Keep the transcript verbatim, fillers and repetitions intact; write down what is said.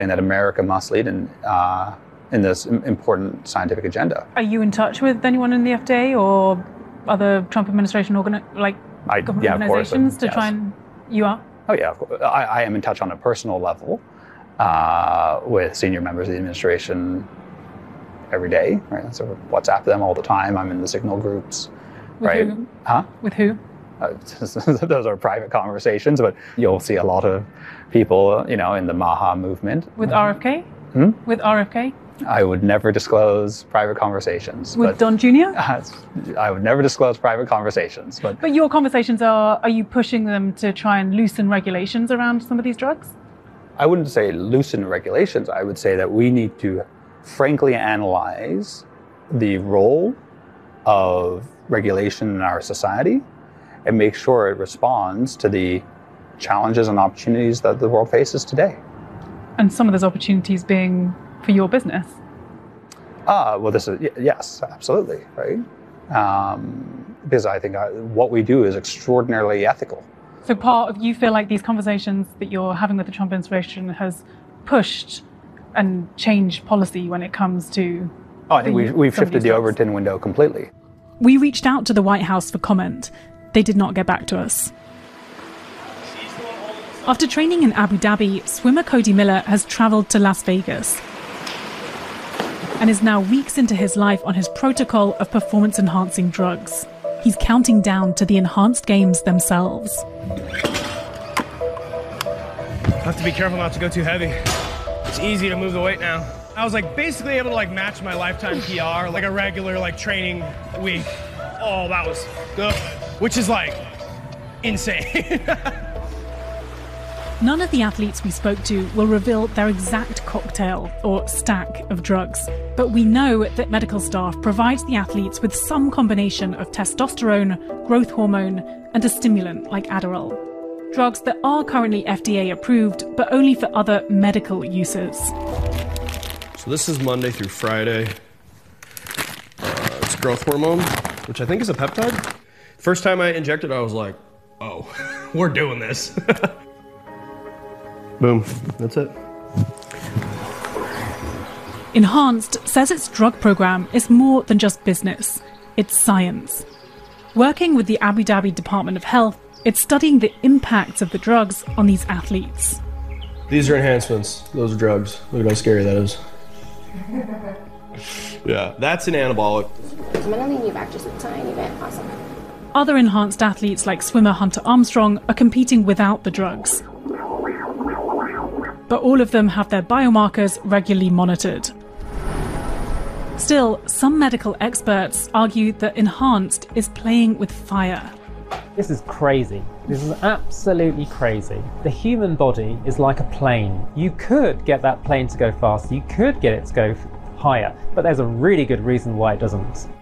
and that America must lead in, uh, in this important scientific agenda. Are you in touch with anyone in the F D A or other Trump administration organi- like I, government yeah, organizations of course, to yes. try and... You are? Oh yeah, of course. I, I am in touch on a personal level uh, with senior members of the administration every day, right? So I WhatsApp them all the time. I'm in the Signal groups, with right? Who? Huh? With who? Uh, those are private conversations, but you'll see a lot of people, you know, in the MAHA movement. With R F K? Hmm? With R F K? I would never disclose private conversations. With but, Don Junior? Uh, I would never disclose private conversations. But But your conversations are, are you pushing them to try and loosen regulations around some of these drugs? I wouldn't say loosen regulations. I would say that we need to frankly analyze the role of regulation in our society and make sure it responds to the challenges and opportunities that the world faces today. And some of those opportunities being for your business? Ah, well, this is, yes, absolutely, right? Um, because I think I, what we do is extraordinarily ethical. So part of, you feel like these conversations that you're having with the Trump administration has pushed and changed policy when it comes to... Oh, I think we've, we've shifted the Overton window completely. We reached out to the White House for comment. They did not get back to us. After training in Abu Dhabi, swimmer Cody Miller has travelled to Las Vegas and is now weeks into his life on his protocol of performance-enhancing drugs. He's counting down to the enhanced games themselves. I have to be careful not to go too heavy. It's easy to move the weight now. I was like basically able to like match my lifetime P R, like a regular like training week. Oh, that was good. Which is like insane. None of the athletes we spoke to will reveal their exact cocktail or stack of drugs, but we know that medical staff provides the athletes with some combination of testosterone, growth hormone, and a stimulant like Adderall. Drugs that are currently F D A approved, but only for other medical uses. So this is Monday through Friday. Uh, it's growth hormone, which I think is a peptide. First time I injected, I was like, oh, we're doing this. Boom, that's it. Enhanced says its drug program is more than just business, it's science. Working with the Abu Dhabi Department of Health, it's studying the impacts of the drugs on these athletes. These are enhancements, those are drugs. Look at how scary that is. Yeah, that's an anabolic. I'm gonna lean you back just a tiny bit, awesome. Other enhanced athletes like swimmer Hunter Armstrong are competing without the drugs. But all of them have their biomarkers regularly monitored. Still, some medical experts argue that enhanced is playing with fire. This is crazy. This is absolutely crazy. The human body is like a plane. You could get that plane to go faster, you could get it to go higher, but there's a really good reason why it doesn't.